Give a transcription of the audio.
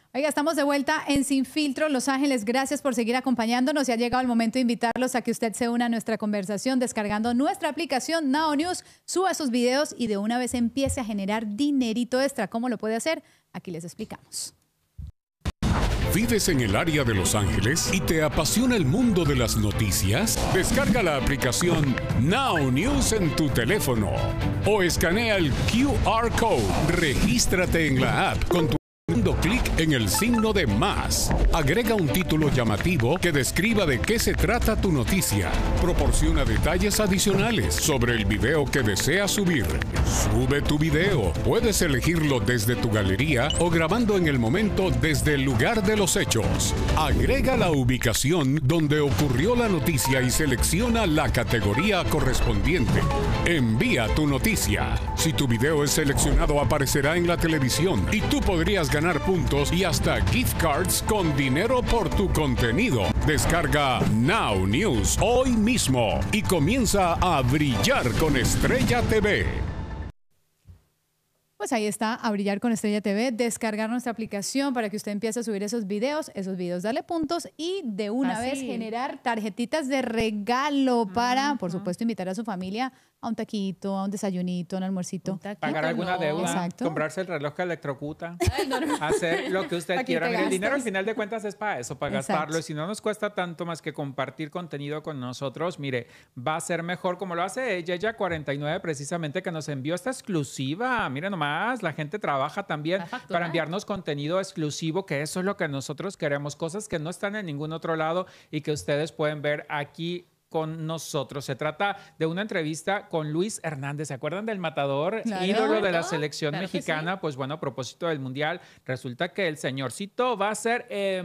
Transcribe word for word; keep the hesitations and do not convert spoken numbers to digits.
Oiga, estamos de vuelta en Sin Filtro, Los Ángeles. Gracias por seguir acompañándonos. Ya ha llegado el momento de invitarlos a que usted se una a nuestra conversación descargando nuestra aplicación Now News. Suba sus videos y de una vez empiece a generar dinerito extra. ¿Cómo lo puede hacer? Aquí les explicamos. ¿Vives en el área de Los Ángeles y te apasiona el mundo de las noticias? Descarga la aplicación Now News en tu teléfono o escanea el Q R Code. Regístrate en la app con tu dando clic en el signo de más. Agrega un título llamativo que describa de qué se trata tu noticia. Proporciona detalles adicionales sobre el video que deseas subir. Sube tu video. Puedes elegirlo desde tu galería o grabando en el momento desde el lugar de los hechos. Agrega la ubicación donde ocurrió la noticia y selecciona la categoría correspondiente. Envía tu noticia. Si tu video es seleccionado, aparecerá en la televisión y tú podrías ganar ganar puntos y hasta gift cards con dinero por tu contenido. Descarga Now News hoy mismo y comienza a brillar con Estrella T V. Pues ahí está, a brillar con Estrella T V, descargar nuestra aplicación para que usted empiece a subir esos videos, esos videos darle puntos y de una Así. vez generar tarjetitas de regalo para, por supuesto, invitar a su familia a un taquito, a un desayunito, a un almuercito. Un taquito, Pagar alguna no. deuda, Exacto. comprarse el reloj que electrocuta, Ay, no, no. hacer lo que usted Aquí quiera. te Mire, el dinero al gastas. final de cuentas es para eso, para Exacto. gastarlo. Y si no nos cuesta tanto más que compartir contenido con nosotros, mire, va a ser mejor como lo hace ella, ella cuarenta y nueve precisamente, que nos envió esta exclusiva. Mire nomás, la gente trabaja también ¿Va a facturar? para enviarnos contenido exclusivo, que eso es lo que nosotros queremos, cosas que no están en ningún otro lado y que ustedes pueden ver aquí con nosotros. Se trata de una entrevista con Luis Hernández. ¿Se acuerdan del matador, Claro. ídolo de la Claro, selección claro que mexicana? Pues bueno, a propósito del Mundial, resulta que el señorcito va a ser... Eh,